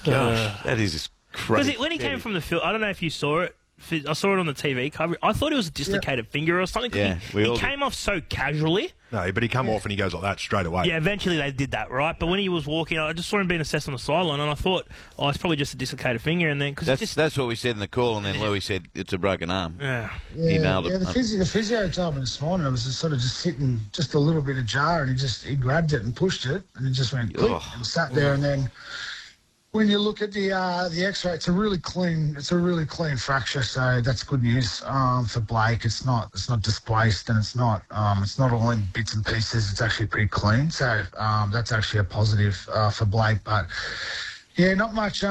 Gosh, that is just crazy. Because when he came from the field, I don't know if you saw it. I saw it on the TV coverage. I thought it was a dislocated finger or something. Yeah, he came off so casually. No, but he come off and he goes like that straight away. Yeah, eventually they did that, right? But when he was walking, I just saw him being assessed on the sideline, and I thought, oh, it's probably just a dislocated finger. And then that's what we said in the call, and then Louis said it's a broken arm. He nailed it. The physio told me this morning it was just sort of just sitting just a little bit ajar, and he grabbed it and pushed it, and it just went click and sat there, and then. When you look at the X-ray, it's a really clean fracture, so that's good news for Blake. It's not displaced, and it's not all in bits and pieces. It's actually pretty clean, so that's actually a positive for Blake. But yeah, not much.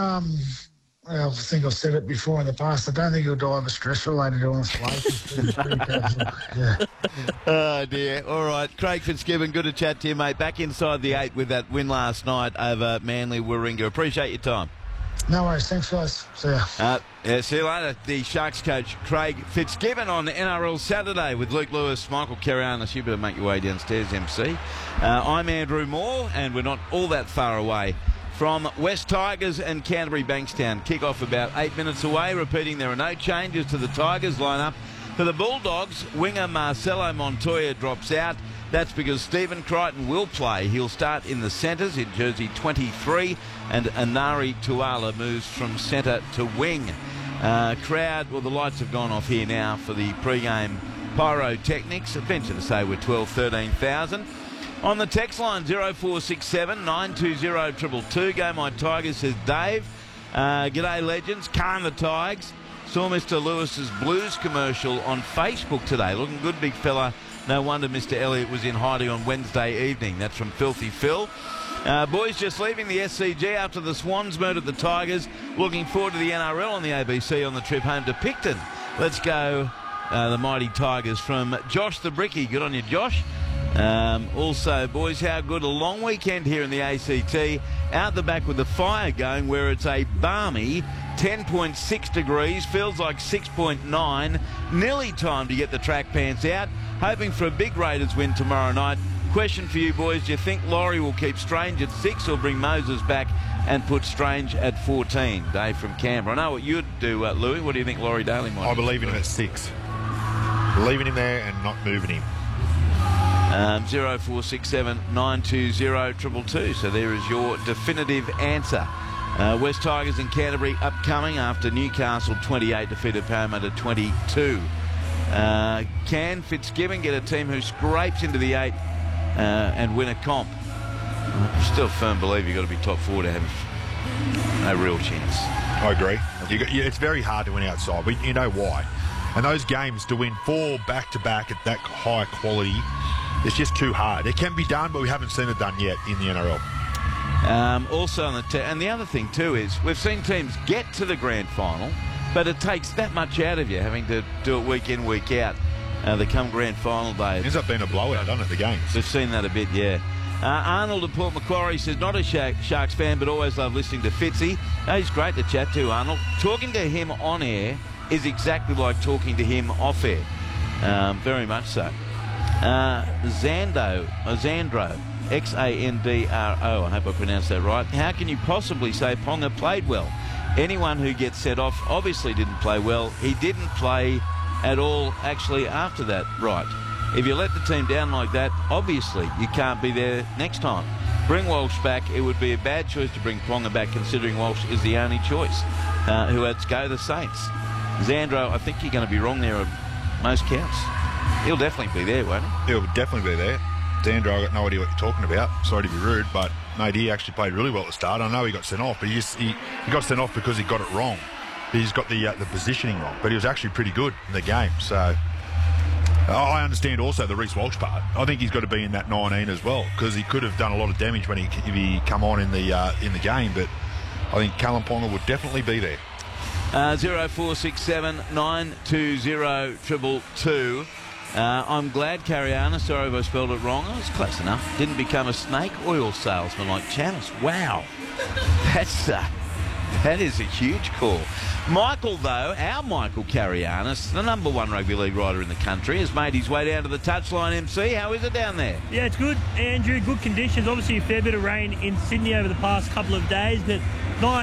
I think I've said it before in the past. I don't think he'll die of a stress-related illness, Blake. It's pretty casual. Yeah. Oh, dear. All right. Craig Fitzgibbon, good to chat to you, mate. Back inside the 8 with that win last night over Manly Warringah. Appreciate your time. No worries. Thanks, guys. See ya. See you later. The Sharks coach, Craig Fitzgibbon, on NRL Saturday with Luke Lewis, Michael Carianis. You better make your way downstairs, MC. I'm Andrew Moore, and we're not all that far away from West Tigers and Canterbury Bankstown. Kick-off about 8 minutes away. Repeating, there are no changes to the Tigers lineup. For the Bulldogs, winger Marcelo Montoya drops out. That's because Stephen Crichton will play. He'll start in the centres in jersey 23, and Anari Tuala moves from centre to wing. The lights have gone off here now for the pre-game pyrotechnics. Venture to say we're 13,000. On the text line, 0467 920 222. Go My Tigers, says Dave. G'day, legends. Calm the Tigers. Saw Mr. Lewis's Blues commercial on Facebook today. Looking good, big fella. No wonder Mr. Elliott was in hiding on Wednesday evening. That's from Filthy Phil. Boys just leaving the SCG after the Swans murdered the Tigers. Looking forward to the NRL on the ABC on the trip home to Picton. Let's go, the mighty Tigers, from Josh the Bricky. Good on you, Josh. Also, boys, how good a long weekend here in the ACT. Out the back with the fire going, where it's a balmy 10.6 degrees, feels like 6.9. Nearly time to get the track pants out. Hoping for a big Raiders win tomorrow night. Question for you, boys. Do you think Laurie will keep Strange at 6 or bring Moses back and put Strange at 14? Dave from Canberra. I know what you'd do, Louis. What do you think Laurie Daly might do? I believe in him at 6. Leaving him there and not moving him. 0467 920 222. So there is your definitive answer. West Tigers and Canterbury upcoming after Newcastle 28 defeated Parramatta 22. Can Fitzgibbon get a team who scrapes into the 8 and win a comp? I'm still a firm believer you've got to be top 4 to have a real chance. I agree. It's very hard to win outside, but you know why. And those games, to win 4 back-to-back at that high quality, it's just too hard. It can be done, but we haven't seen it done yet in the NRL. Also, and the other thing too is we've seen teams get to the grand final, but it takes that much out of you having to do it week in, week out. They come grand final day. It ends up being a blowout, doesn't it, the games? We've seen that a bit, yeah. Arnold at Port Macquarie says, not a Sharks fan, but always love listening to Fitzy. He's great to chat to, Arnold. Talking to him on air is exactly like talking to him off air. Very much so. Xandro, Xandro, I hope I pronounced that right. How can you possibly say Ponga played well? Anyone who gets set off obviously didn't play well. He didn't play at all actually after that, right? If you let the team down like that, obviously you can't be there next time. Bring Walsh back. It would be a bad choice to bring Ponga back, considering Walsh is the only choice who had to go to the Saints. Xandro, I think you're going to be wrong there at most counts. He'll definitely be there, won't he? He'll definitely be there. Xandro, I've got no idea what you're talking about. Sorry to be rude, but mate, he actually played really well at the start. I know he got sent off, but he got sent off because he got it wrong. He's got the positioning wrong, but he was actually pretty good in the game. So I understand also the Reece Walsh part. I think he's got to be in that 19 as well, because he could have done a lot of damage if he come on in the game. But I think Callum Ponga would definitely be there. 0467 920 222. I'm glad, Cariana. Sorry if I spelled it wrong. I was close enough. Didn't become a snake oil salesman like Chanis. Wow. That is a huge call. Michael, though, our Michael Carianis, the #1 rugby league writer in the country, has made his way down to the touchline. MC, how is it down there? Yeah, it's good, Andrew. Good conditions. Obviously, a fair bit of rain in Sydney over the past couple of days, but nice.